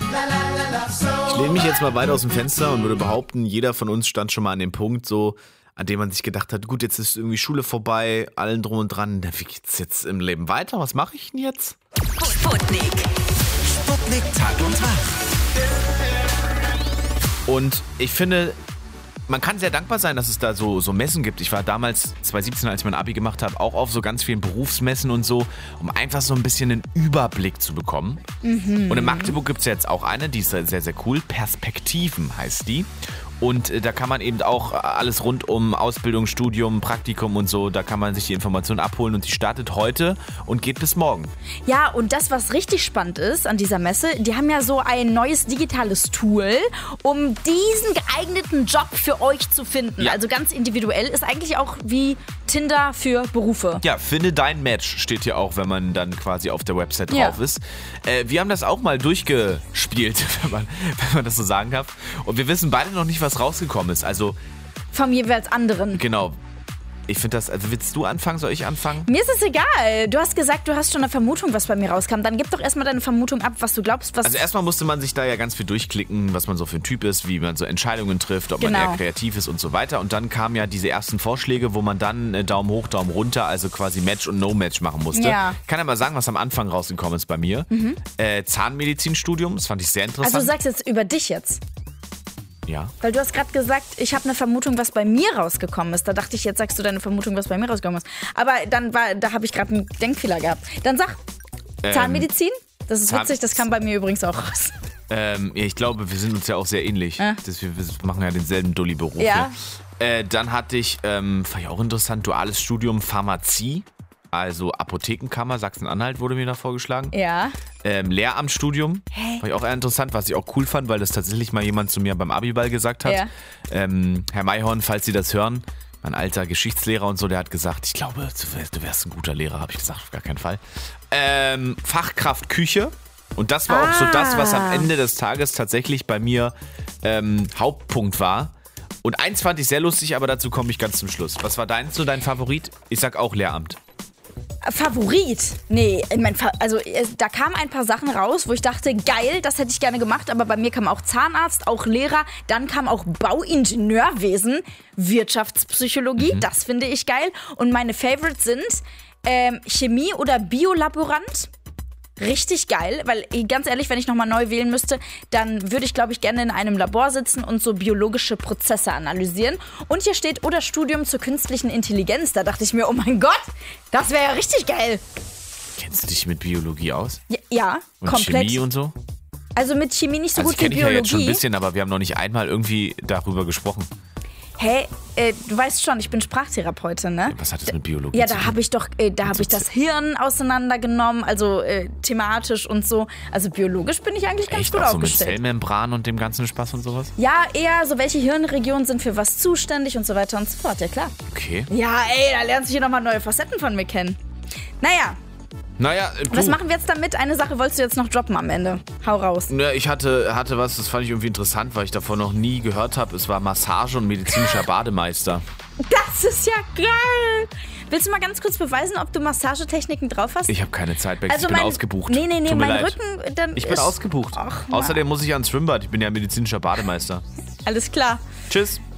Ich lehne mich jetzt mal weit aus dem Fenster und würde behaupten, jeder von uns stand schon mal an dem Punkt, so, an dem man sich gedacht hat, gut, jetzt ist irgendwie Schule vorbei, allen drum und dran, wie geht's jetzt im Leben weiter? Was mache ich denn jetzt? Sputnik. Sputnik Tag und Tag. Und ich finde, man kann sehr dankbar sein, dass es da so Messen gibt. Ich war damals, 2017, als ich mein Abi gemacht habe, auch auf so ganz vielen Berufsmessen und so, um einfach so ein bisschen einen Überblick zu bekommen. Und in Magdeburg gibt es jetzt auch eine, die ist sehr, sehr cool. Perspektiven heißt die. Und da kann man eben auch alles rund um Ausbildung, Studium, Praktikum und so, da kann man sich die Informationen abholen und die startet heute und geht bis morgen. Ja, und das, was richtig spannend ist an dieser Messe, die haben ja so ein neues digitales Tool, um diesen geeigneten Job für euch zu finden. Ja. Also ganz individuell, ist eigentlich auch wie Tinder für Berufe. Ja, finde dein Match steht hier auch, wenn man dann quasi auf der Website drauf ist. Wir haben das auch mal durchgespielt, wenn man das so sagen darf. Und wir wissen beide noch nicht, was rausgekommen ist. Also Vom jeweils anderen. genau. Ich finde das, also willst du anfangen, soll ich anfangen? Mir ist es egal. Du hast gesagt, du hast schon eine Vermutung, was bei mir rauskam. Dann gib doch erstmal deine Vermutung ab, was du glaubst, was... Also erstmal musste man sich da ja ganz viel durchklicken, was man so für ein Typ ist, wie man so Entscheidungen trifft, ob man Genau. eher kreativ ist und so weiter. Und dann kamen ja diese ersten Vorschläge, wo man dann Daumen hoch, Daumen runter, also quasi Match und No-Match machen musste. Ja. Ich kann ja mal sagen, was am Anfang rausgekommen ist bei mir. Zahnmedizinstudium, das fand ich sehr interessant. Also du sagst jetzt über dich jetzt. Ja. Weil du hast gerade gesagt, ich habe eine Vermutung, was bei mir rausgekommen ist. Da dachte ich, jetzt sagst du deine Vermutung, was bei mir rausgekommen ist. Aber da habe ich gerade einen Denkfehler gehabt. Dann sag, Zahnmedizin? Das ist witzig, das kam bei mir übrigens auch raus. Ich glaube, wir sind uns ja auch sehr ähnlich. Wir machen ja denselben Dulli-Beruf. Ja. Hier. Dann hatte ich, fand ich auch interessant, duales Studium Pharmazie. Also Apothekenkammer, Sachsen-Anhalt wurde mir da vorgeschlagen. Ja. Lehramtsstudium, fand ich auch eher interessant, was ich auch cool fand, weil das tatsächlich mal jemand zu mir beim Abiball gesagt hat. Ja. Herr Mayhorn, falls Sie das hören, mein alter Geschichtslehrer und so, der hat gesagt, ich glaube, du wärst ein guter Lehrer, habe ich gesagt, auf gar keinen Fall. Fachkraft Küche. Und das war auch so das, was am Ende des Tages tatsächlich bei mir Hauptpunkt war. Und eins fand ich sehr lustig, aber dazu komme ich ganz zum Schluss. Was war dein Favorit? Ich sag auch Lehramt. Favorit? Nee, da kamen ein paar Sachen raus, wo ich dachte, geil, das hätte ich gerne gemacht, aber bei mir kam auch Zahnarzt, auch Lehrer, dann kam auch Bauingenieurwesen, Wirtschaftspsychologie, das finde ich geil. Und meine Favorites sind Chemie oder Biolaborant. Richtig geil, weil ganz ehrlich, wenn ich nochmal neu wählen müsste, dann würde ich, glaube ich, gerne in einem Labor sitzen und so biologische Prozesse analysieren. Und hier steht, oder Studium zur künstlichen Intelligenz. Da dachte ich mir, oh mein Gott, das wäre ja richtig geil. Kennst du dich mit Biologie aus? Ja, Und komplett. Chemie und so? Also mit Chemie nicht so Also gut wie kenne ich ja Biologie. jetzt schon ein bisschen, aber wir haben noch nicht einmal irgendwie darüber gesprochen. Hey, du weißt schon, ich bin Sprachtherapeutin, ne? Was hat das mit Biologie Ja, zu da tun? habe ich doch, habe ich das Hirn auseinandergenommen, also thematisch und so. Also biologisch bin ich eigentlich ganz Echt gut auch so mit aufgestellt. Zellmembran und dem ganzen Spaß und sowas? Ja, eher so, welche Hirnregionen sind für was zuständig und so weiter und so fort, ja klar. Okay. Ja, ey, da lernst du hier nochmal neue Facetten von mir kennen. Naja, was machen wir jetzt damit? Eine Sache wolltest du jetzt noch droppen am Ende. Hau raus. Ja, ich hatte was, das fand ich irgendwie interessant, weil ich davon noch nie gehört habe. Es war Massage- und medizinischer Bademeister. Das ist ja geil. Willst du mal ganz kurz beweisen, ob du Massagetechniken drauf hast? Ich habe keine Zeit, Bex. Ich bin ausgebucht. Nee, Tut mir mein leid. Rücken dann Ich bin ist... ausgebucht. Ach, Mann. Außerdem muss ich ans Schwimmbad. Ich bin ja medizinischer Bademeister. Alles klar. Tschüss.